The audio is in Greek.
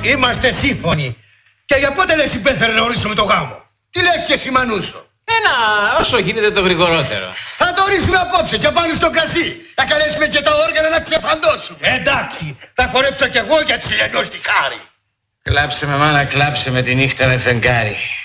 Είμαστε σύμφωνοι. Και για πότε λες υπέφερε να ορίσουμε το γάμο? Τι λες και εσύ Μανούσο? Όσο γίνεται το γρηγορότερο. Θα το ορίσουμε απόψε και πάνω στο κρασί. Θα καλέσουμε και τα όργανα να ξεφαντώσουμε. Εντάξει, θα χορέψω κι εγώ για τη ενός τη χάρη. Κλάψε με μάνα, κλάψε με τη νύχτα με φεγγάρι.